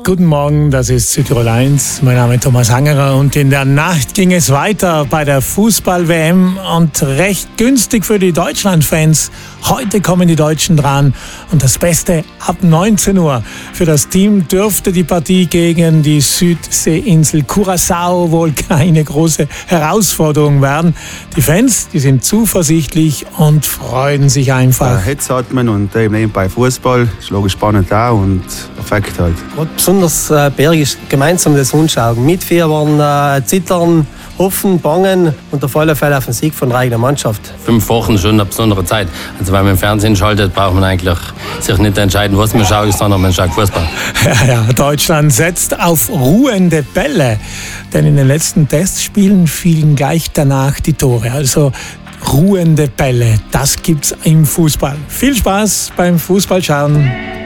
Guten Morgen, das ist Südtirol 1. Mein Name ist Thomas Hangerer und in der Nacht ging es weiter bei der Fußball-WM und recht günstig für die Deutschland-Fans. Heute kommen die Deutschen dran und das Beste ab 19 Uhr. Für das Team dürfte die Partie gegen die Südseeinsel Curaçao wohl keine große Herausforderung werden. Die Fans, die sind zuversichtlich und freuen sich einfach. Hetz hat man und eben nebenbei Fußball, ist logisch spannend auch und perfekt halt. Besonders bergisch gemeinsam das anschauen, mitfiebern, zittern, hoffen, bangen und auf alle Fälle auf den Sieg von der eigenen Mannschaft. 5 Wochen schon eine besondere Zeit. Also wenn man im Fernsehen schaltet, braucht man eigentlich sich nicht entscheiden, was man schaut, sondern man schaut Fußball. Ja, Deutschland setzt auf ruhende Bälle, denn in den letzten Testspielen fielen gleich danach die Tore. Also ruhende Bälle, das gibt's im Fußball. Viel Spaß beim Fußballschauen.